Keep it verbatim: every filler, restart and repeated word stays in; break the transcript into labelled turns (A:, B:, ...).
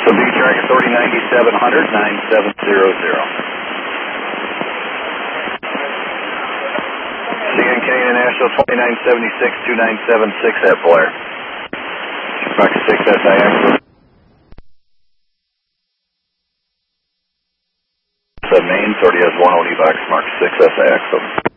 A: So B track authority ninety-seven hundred, nine seven zero zero. C N K International twenty-nine seventy-six, two nine seven six at Blair. Mark six S I X. Main, authority has one O D box, Mark six S I X.